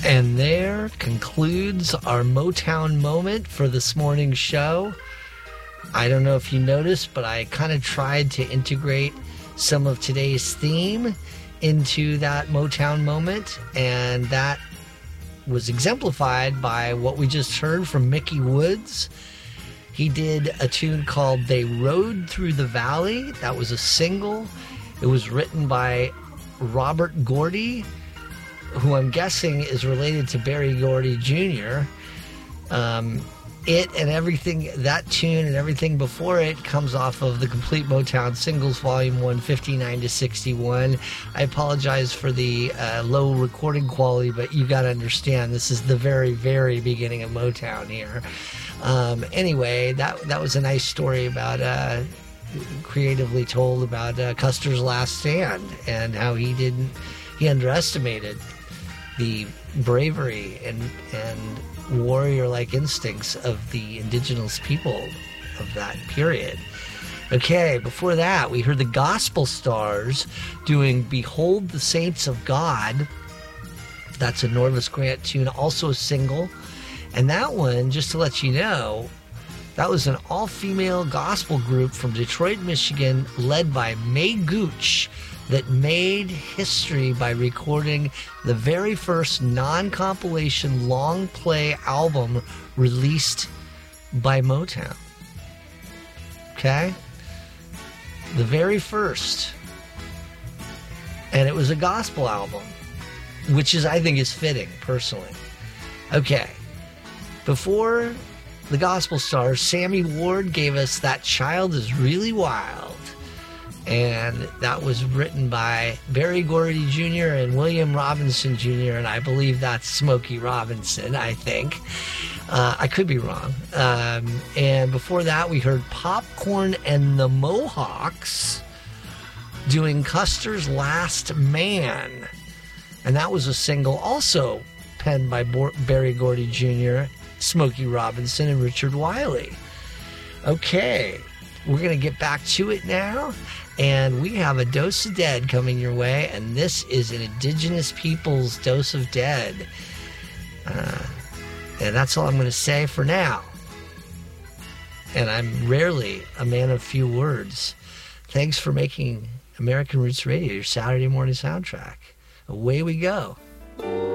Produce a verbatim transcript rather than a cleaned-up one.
And there concludes our Motown moment for this morning's show. I don't know if you noticed, but I kind of tried to integrate some of today's theme into that Motown moment, and that was exemplified by what we just heard from Mickey Woods. He did a tune called They Rode Through the Valley. That was a single. It was written by Robert Gordy, who I'm guessing is related to Berry Gordy Junior Um, it and everything, that tune and everything before it comes off of the Complete Motown Singles Volume one, fifty-nine to sixty-one. I apologize for the uh, low recording quality, but you got to understand this is the very, very beginning of Motown here. Um, anyway, that that was a nice story about, uh, creatively told about uh, Custer's last stand and how he didn't, he underestimated the bravery and and warrior-like instincts of the indigenous people of that period. Okay, before that, we heard the Gospel Stars doing Behold the Saints of God. That's a Norvis Grant tune, also a single. And that one, just to let you know, that was an all-female gospel group from Detroit, Michigan, led by May Gooch, that made history by recording the very first non-compilation long-play album released by Motown. Okay? The very first. And it was a gospel album, which is, I think, is fitting, personally. Okay. Before the Gospel Stars, Sammy Ward gave us That Child Is Really Wild. And that was written by Berry Gordy Junior and William Robinson Junior, and I believe that's Smokey Robinson, I think. Uh, I could be wrong. Um, and before that, we heard Popcorn and the Mohawks doing Custer's Last Man. And that was a single also penned by Bo- Berry Gordy Junior, Smokey Robinson, and Richard Wiley. Okay, we're going to get back to it now. And we have a Dose of Dead coming your way, and this is an Indigenous Peoples Dose of Dead. Uh, and that's all I'm going to say for now. And I'm rarely a man of few words. Thanks for making American Roots Radio your Saturday morning soundtrack. Away we go.